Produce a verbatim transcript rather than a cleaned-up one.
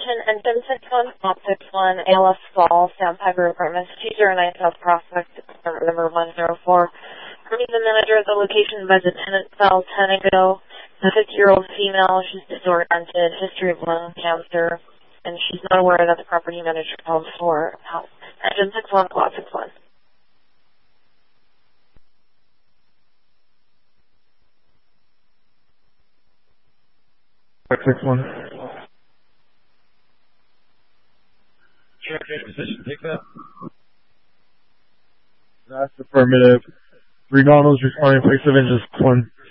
attention, engine six one, Op six one, A L S Fall, Sandpiper Apartments, two zero nine South Prospect, apartment number one zero four. From the manager at the location by the tenant fell ten ago. A fifty-year-old female, she's disoriented, history of lung cancer, and she's not aware that the property manager called for help. Engine six one, Op six one. six one. Check position, take that. That's affirmative. Three Donalds responding, place of engine six one.